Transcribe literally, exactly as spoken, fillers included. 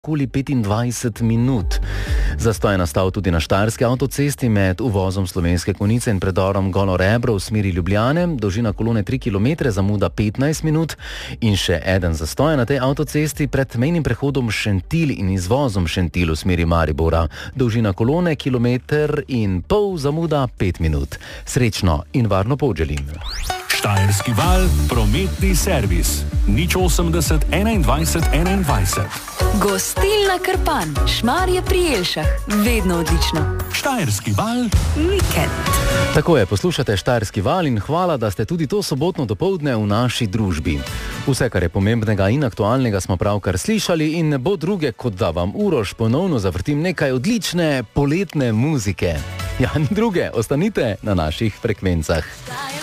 okoli petindvajset minut. Zastoj je nastal tudi na štajerski avtocesti med uvozom Slovenske Konjice in predorom Golo Rebro v smeri Ljubljane, dolžina kolone tri kilometre, zamuda petnajst minut in še eden zastoj na tej avtocesti pred mejnim prehodom Šentilj in izvozom Šentilj v smeri Maribora, dolžina kolone kilometer in pol, zamuda pet minut. Srečno in varno pot želim. Štajerski val, prometni servis. nič osemdeset enaindvajset enaindvajset. Gostilna Krpan, Šmarje pri Jelšah, vedno odlično. Štajerski val, vikend. Tako je, poslušate Štajerski val in hvala, da ste tudi to sobotno dopoldne v naši družbi. Vse, kar je pomembnega in aktualnega, smo pravkar slišali in ne bo druge, kot da vam Uroš ponovno zavrtim nekaj odlične poletne muzike. Ja, ni druge, ostanite na naših frekvencah.